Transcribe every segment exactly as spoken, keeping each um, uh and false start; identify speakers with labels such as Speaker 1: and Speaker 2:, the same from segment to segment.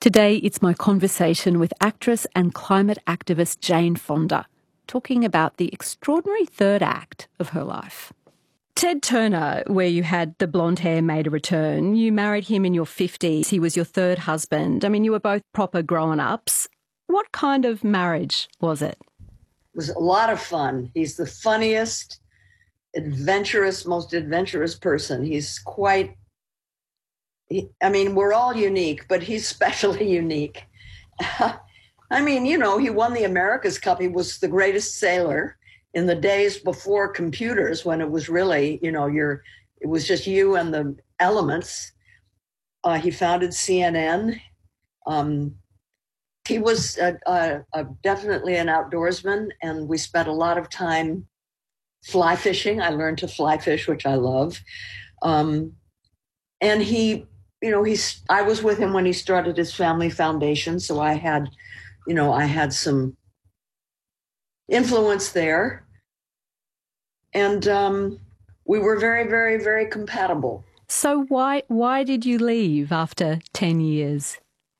Speaker 1: Today, it's my conversation with actress and climate activist Jane Fonda, talking about the extraordinary third act of her life. Ted Turner, where you had the blonde hair, made a return. You married him in your fifties. He was your third husband. I mean, you were both proper grown-ups. What kind of marriage was it?
Speaker 2: It was a lot of fun. He's the funniest, adventurous, most adventurous person. He's quite, he, I mean, we're all unique, but he's especially unique. I mean, you know, he won the America's Cup. He was the greatest sailor in the days before computers, when it was really, you know, you're, it was just you and the elements. Uh, he founded C N N. Um, he was a, a, a definitely an outdoorsman, and we spent a lot of time fly fishing. I learned to fly fish, which I love. Um, and he, you know, he's, I was with him when he started his family foundation. So I had, you know, I had some influence there. And um, we were very, very, very compatible.
Speaker 1: So why why did you leave after ten years?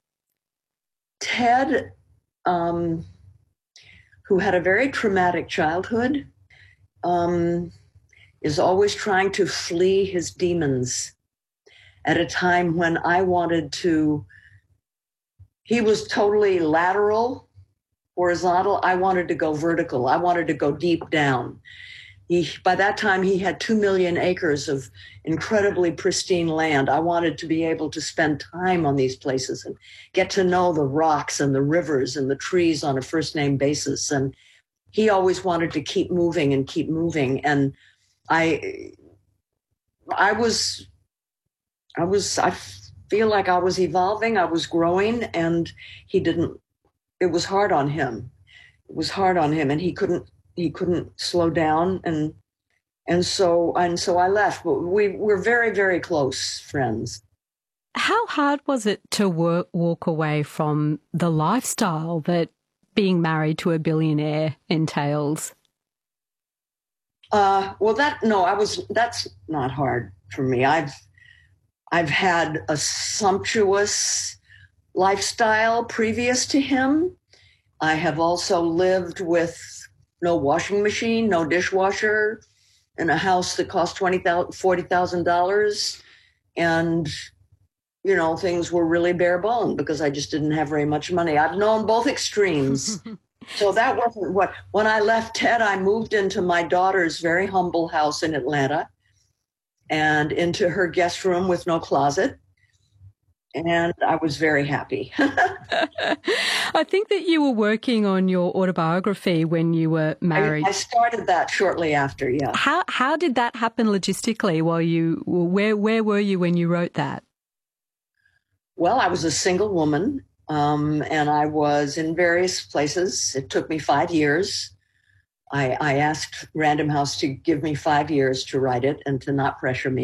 Speaker 2: Ted, um, who had a very traumatic childhood, um, is always trying to flee his demons at a time when I wanted to. He was totally lateral, horizontal. I wanted to go vertical. I wanted to go deep down. He, by that time, he had two million acres of incredibly pristine land. I wanted to be able to spend time on these places and get to know the rocks and the rivers and the trees on a first-name basis. And he always wanted to keep moving and keep moving. And I, I was, I was, I feel like I was evolving. I was growing, and he didn't. It was hard on him. It was hard on him, and he couldn't. He couldn't slow down, and and so and so I left. But we were very, very close friends.
Speaker 1: How hard was it to work, walk away from the lifestyle that being married to a billionaire entails?
Speaker 2: Uh, well, that no, I was. That's not hard for me. I've I've had a sumptuous lifestyle previous to him. I have also lived with no washing machine, no dishwasher, in a house that cost twenty thousand dollars, forty thousand dollars. And, you know, things were really bare bone because I just didn't have very much money. I've known both extremes. So that wasn't what, when I left Ted, I moved into my daughter's very humble house in Atlanta and into her guest room with no closet. And I was very happy.
Speaker 1: I think that you were working on your autobiography when you were married.
Speaker 2: I, I started that shortly after, yeah.
Speaker 1: How how did that happen logistically? While you where where were you when you wrote that?
Speaker 2: Well, I was a single woman, um, and I was in various places. It took me five years. I, I asked Random House to give me five years to write it and to not pressure me.